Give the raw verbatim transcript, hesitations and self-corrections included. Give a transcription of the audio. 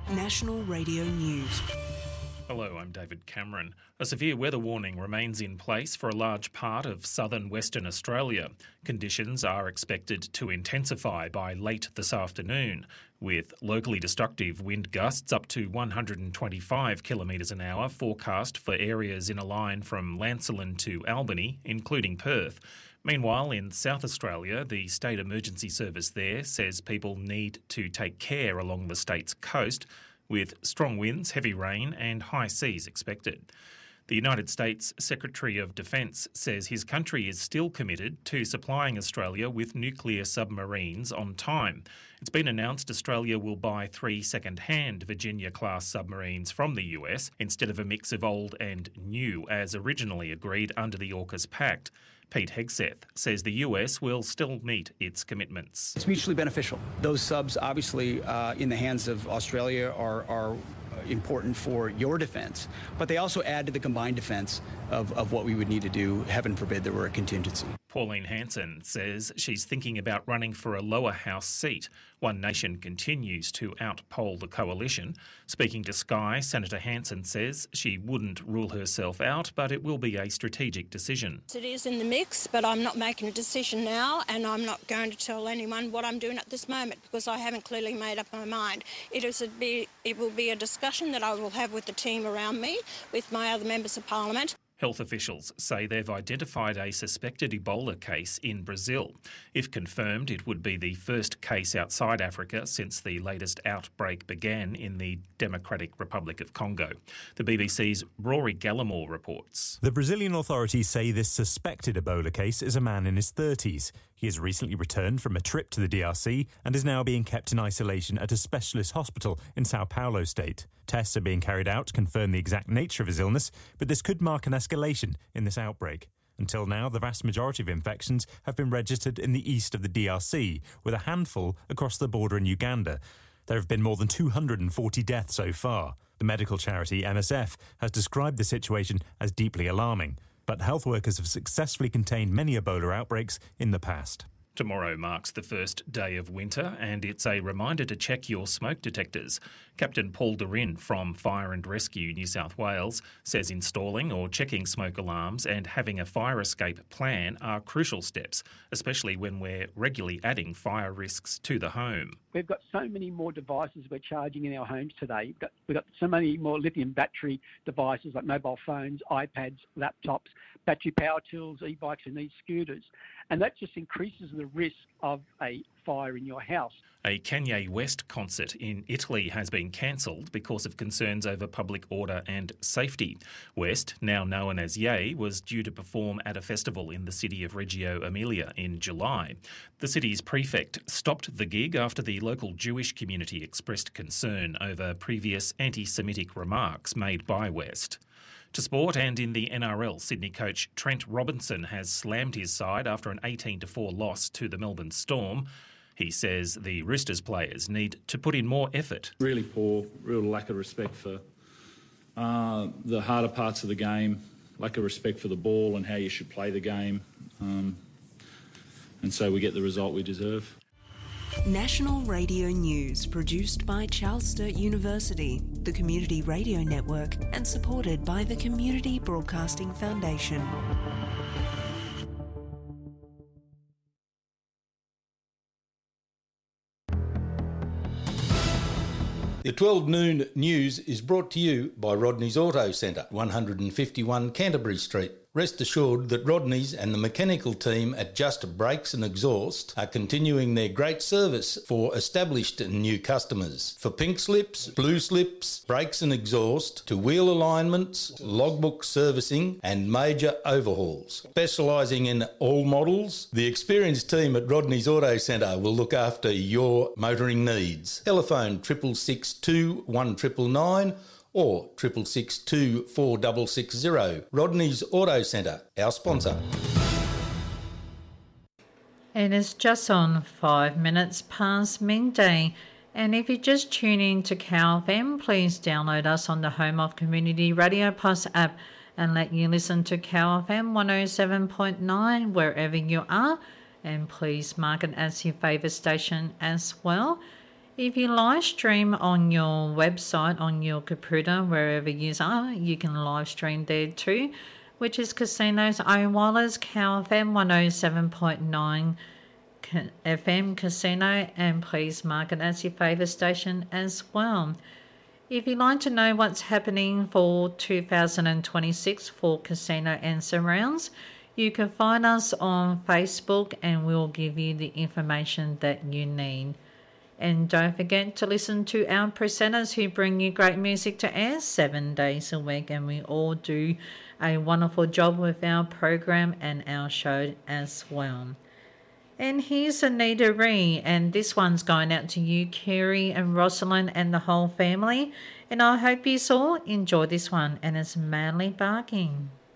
National Radio News. Hello, I'm David Cameron. A severe weather warning remains in place for a large part of southern Western Australia. Conditions are expected to intensify by late this afternoon, with locally destructive wind gusts up to one hundred twenty-five kilometres an hour forecast for areas in a line from Lancelin to Albany, including Perth. Meanwhile, in South Australia, the State Emergency Service there says people need to take care along the state's coast, with strong winds, heavy rain and high seas expected. The United States Secretary of Defence says his country is still committed to supplying Australia with nuclear submarines on time. It's been announced Australia will buy three second-hand Virginia-class submarines from the U S instead of a mix of old and new, as originally agreed under the AUKUS Pact. Pete Hegseth says the U S will still meet its commitments. It's mutually beneficial. Those subs, obviously, uh, in the hands of Australia are, are important for your defence, but they also add to the combined defence of, of what we would need to do, heaven forbid there were a contingency. Pauline Hanson says she's thinking about running for a lower house seat. One Nation continues to outpoll the coalition. Speaking to Sky, Senator Hanson says she wouldn't rule herself out, but it will be a strategic decision. It is in the mix, but I'm not making a decision now, and I'm not going to tell anyone what I'm doing at this moment because I haven't clearly made up my mind. It is a be, it will be a discussion that I will have with the team around me, with my other members of Parliament. Health officials say they've identified a suspected Ebola case in Brazil. If confirmed, it would be the first case outside Africa since the latest outbreak began in the Democratic Republic of Congo. The B B C's Rory Gallimore reports. The Brazilian authorities say this suspected Ebola case is a man in his thirties. He has recently returned from a trip to the D R C and is now being kept in isolation at a specialist hospital in Sao Paulo state. Tests are being carried out to confirm the exact nature of his illness, but this could mark an escalation in this outbreak. Until now, the vast majority of infections have been registered in the east of the D R C, with a handful across the border in Uganda. There have been more than two hundred forty deaths so far. The medical charity M S F has described the situation as deeply alarming, but health workers have successfully contained many Ebola outbreaks in the past. Tomorrow marks the first day of winter, and it's a reminder to check your smoke detectors. Captain Paul Dorin from Fire and Rescue New South Wales says installing or checking smoke alarms and having a fire escape plan are crucial steps, especially when we're regularly adding fire risks to the home. We've got so many more devices we're charging in our homes today. We've got, we've got so many more lithium battery devices like mobile phones, iPads, laptops, battery power tools, e-bikes and e-scooters. And that just increases the risk of a fire in your house. A Kanye West concert in Italy has been cancelled because of concerns over public order and safety. West, now known as Ye, was due to perform at a festival in the city of Reggio Emilia in July. The city's prefect stopped the gig after the local Jewish community expressed concern over previous anti-Semitic remarks made by West. To sport, and in the N R L, Sydney coach Trent Robinson has slammed his side after an eighteen to four loss to the Melbourne Storm. He says the Roosters players need to put in more effort. Really poor, real lack of respect for uh, the harder parts of the game, lack of respect for the ball and how you should play the game. Um, and so we get the result we deserve. National Radio News, produced by Charles Sturt University, the Community Radio Network, and supported by the Community Broadcasting Foundation. The twelve noon news is brought to you by Rodney's Auto Centre, one fifty-one Canterbury Street. Rest assured that Rodney's and the mechanical team at Just Brakes and Exhaust are continuing their great service for established and new customers. For pink slips, blue slips, brakes and exhaust, to wheel alignments, logbook servicing and major overhauls. Specialising in all models, the experienced team at Rodney's Auto Centre will look after your motoring needs. Telephone triple six two one nine nine nine or triple six two four six six zero. Rodney's Auto Centre, our sponsor. It is just on five minutes past midday, and if you just tune in to Cow F M, please download us on the Home of Community Radio Plus app and let you listen to Cow F M one oh seven point nine wherever you are, and please mark it as your favourite station as well. If you live stream on your website, on your computer, wherever you are, you can live stream there too, which is Casino's own wireless Cal F M one oh seven point nine F M Casino, and please mark it as your favourite station as well. If you'd like to know what's happening for two thousand twenty-six for Casino and surrounds, you can find us on Facebook and we'll give you the information that you need. And don't forget to listen to our presenters who bring you great music to air seven days a week, and we all do a wonderful job with our program and our show as well. And here's Anita Ree, and this one's going out to you, Kerry and Rosalind and the whole family. And I hope you all enjoy this one, and it's Manly Barking.